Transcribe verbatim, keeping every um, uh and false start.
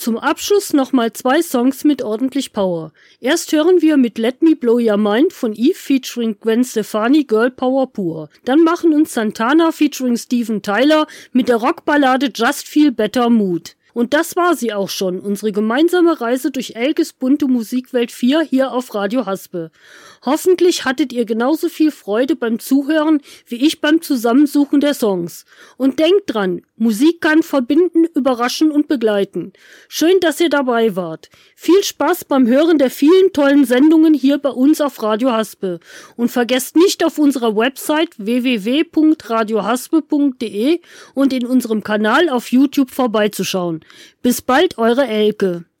Zum Abschluss nochmal zwei Songs mit ordentlich Power. Erst hören wir mit Let Me Blow Your Mind von Eve featuring Gwen Stefani Girl Power pur. Dann machen uns Santana featuring Steven Tyler mit der Rockballade Just Feel Better Mood. Und das war sie auch schon, unsere gemeinsame Reise durch Elkes bunte Musikwelt vier hier auf Radio Haspe. Hoffentlich hattet ihr genauso viel Freude beim Zuhören wie ich beim Zusammensuchen der Songs. Und denkt dran, Musik kann verbinden, überraschen und begleiten. Schön, dass ihr dabei wart. Viel Spaß beim Hören der vielen tollen Sendungen hier bei uns auf Radio Haspe. Und vergesst nicht auf unserer Website w w w punkt radio haspe punkt d e und in unserem Kanal auf YouTube vorbeizuschauen. Bis bald, eure Elke.